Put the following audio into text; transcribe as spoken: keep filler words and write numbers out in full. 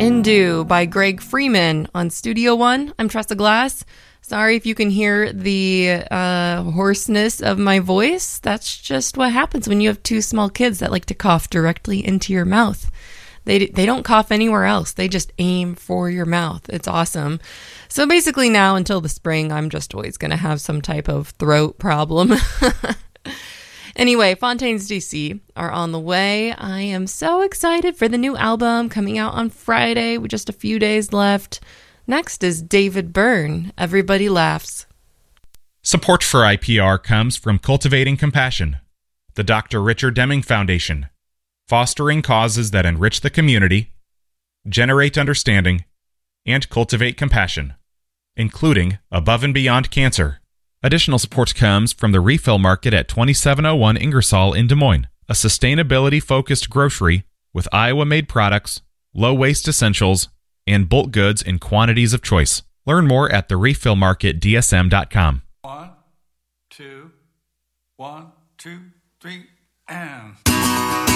Indu by Greg Freeman on Studio One. I'm Tressa Glass. Sorry if you can hear the uh, hoarseness of my voice. That's just what happens when you have two small kids that like to cough directly into your mouth. They they don't cough anywhere else. They just aim for your mouth. It's awesome. So basically now until the spring, I'm just always going to have some type of throat problem. Anyway, Fontaines D C are on the way. I am so excited for the new album coming out on Friday with just a few days left. Next is David Byrne, Everybody Laughs. Support for I P R comes from Cultivating Compassion, the Doctor Richard Deming Foundation, fostering causes that enrich the community, generate understanding, and cultivate compassion, including Above and Beyond Cancer. Additional support comes from the Refill Market at twenty-seven oh one Ingersoll in Des Moines, a sustainability-focused grocery with Iowa-made products, low-waste essentials, and bulk goods in quantities of choice. Learn more at the refill market d s m dot com. One, two, one, two, three, and...